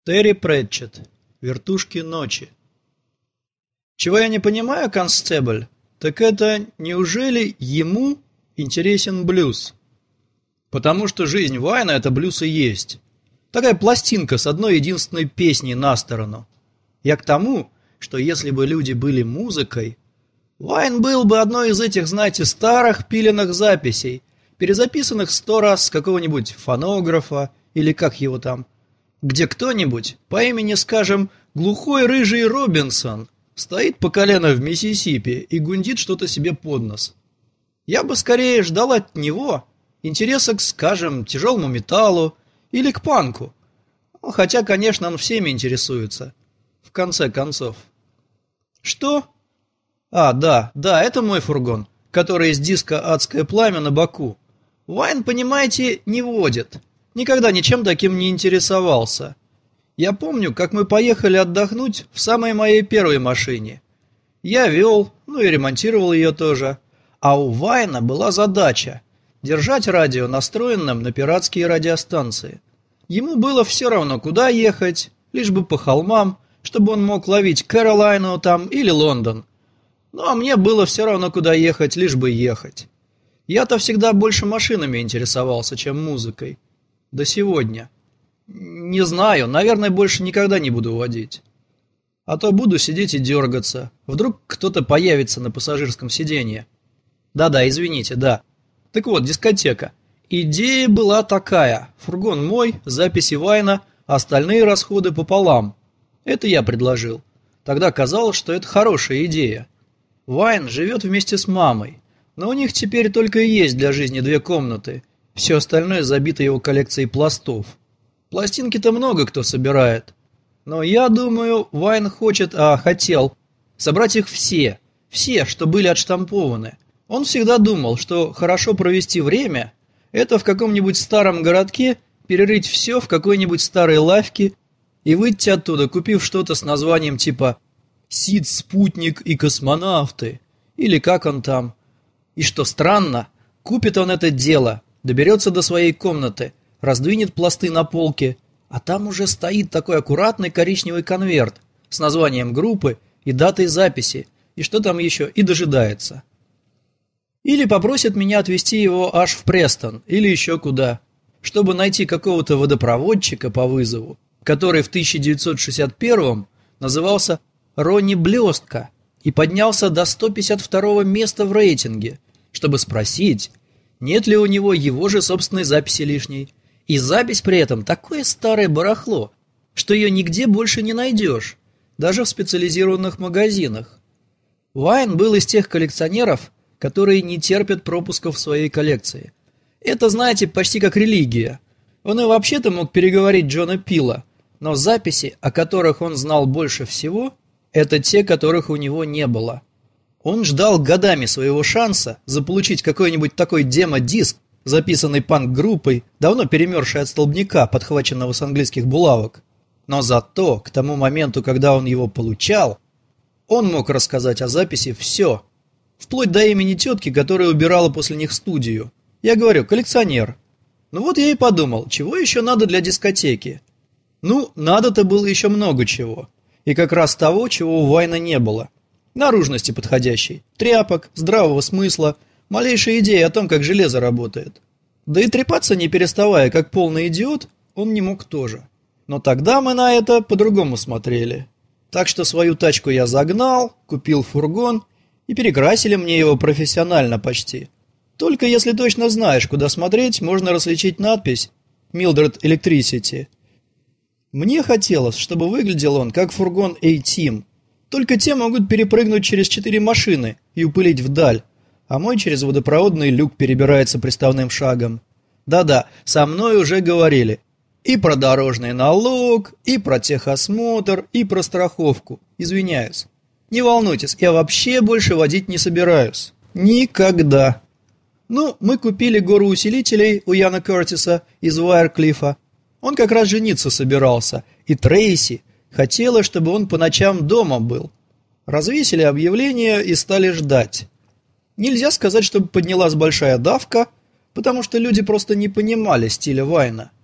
Терри Претчетт. Вертушки ночи. Чего я не понимаю, констебль, так это неужели ему интересен блюз? Потому что жизнь Вайна — это блюз и есть. Такая пластинка с одной единственной песней на сторону. Я к тому, что если бы люди были музыкой, Вайн был бы одной из этих, знаете, старых пиленных записей, перезаписанных 100 раз с какого-нибудь фонографа или как его там, где кто-нибудь по имени, скажем, глухой рыжий Робинсон стоит по колено в Миссисипи и гундит что-то себе под нос. Я бы скорее ждал от него интереса к, скажем, тяжелому металлу или к панку. Хотя, конечно, он всеми интересуется. В конце концов. Что? Да, это мой фургон, который из диска «Адское пламя» на боку. Вайн, понимаете, не водит. Никогда ничем таким не интересовался. Я помню, как мы поехали отдохнуть в самой моей первой машине. Я вел, и ремонтировал ее тоже. А у Вайна была задача – держать радио настроенным на пиратские радиостанции. Ему было все равно, куда ехать, лишь бы по холмам, чтобы он мог ловить Кэролайну там или Лондон. Ну а мне было все равно, куда ехать, лишь бы ехать. Я-то всегда больше машинами интересовался, чем музыкой. До сегодня. Не знаю, наверное, больше никогда не буду водить. А то буду сидеть и дергаться. Вдруг кто-то появится на пассажирском сиденье. Да, извините, да. Так вот, дискотека. Идея была такая. Фургон мой, записи Вайна, остальные расходы пополам. Это я предложил. Тогда казалось, что это хорошая идея. Вайн живет вместе с мамой. Но у них теперь только и есть для жизни 2 комнаты. Все остальное забито его коллекцией пластов. Пластинки-то много кто собирает. Но я думаю, Вайн хотел собрать их все, что были отштампованы. Он всегда думал, что хорошо провести время – это в каком-нибудь старом городке перерыть все в какой-нибудь старой лавке и выйти оттуда, купив что-то с названием типа «Сид, спутник и космонавты» или как он там. И что странно, купит он это дело, доберется до своей комнаты, раздвинет пласты на полке, а там уже стоит такой аккуратный коричневый конверт с названием группы и датой записи, и что там еще, и дожидается. Или попросит меня отвезти его аж в Престон, или еще куда, чтобы найти какого-то водопроводчика по вызову, который в 1961-м назывался Ронни Блестка и поднялся до 152-го места в рейтинге, чтобы спросить, нет ли у него его же собственной записи лишней. И запись при этом такое старое барахло, что ее нигде больше не найдешь, даже в специализированных магазинах. Вайн был из тех коллекционеров, которые не терпят пропусков в своей коллекции. Это, знаете, почти как религия. Он и вообще-то мог переговорить Джона Пила, но записи, о которых он знал больше всего, это те, которых у него не было. Он ждал годами своего шанса заполучить какой-нибудь такой демо-диск, записанный панк-группой, давно перемерзшей от столбняка, подхваченного с английских булавок. Но зато, к тому моменту, когда он его получал, он мог рассказать о записи все, вплоть до имени тетки, которая убирала после них студию. Я говорю, коллекционер. Ну вот я и подумал, чего еще надо для дискотеки? Надо-то было еще много чего. И как раз того, чего у Вайна не было. Наружности подходящей, тряпок, здравого смысла, малейшей идеи о том, как железо работает. Да и трепаться не переставая, как полный идиот, он не мог тоже. Но тогда мы на это по-другому смотрели. Так что свою тачку я загнал, купил фургон, и перекрасили мне его профессионально почти. Только если точно знаешь, куда смотреть, можно различить надпись «Mildred Electricity». Мне хотелось, чтобы выглядел он как фургон A-Team. Только те могут перепрыгнуть через 4 машины и упылить вдаль, а мой через водопроводный люк перебирается приставным шагом. Да-да, со мной уже говорили. И про дорожный налог, и про техосмотр, и про страховку. Извиняюсь. Не волнуйтесь, я вообще больше водить не собираюсь. Никогда. Мы купили гору усилителей у Яна Кертиса из Уайерклиффа. Он как раз жениться собирался, и Трейси хотела, чтобы он по ночам дома был. Развесили объявление и стали ждать. Нельзя сказать, чтобы поднялась большая давка, потому что люди просто не понимали стиля Вайна.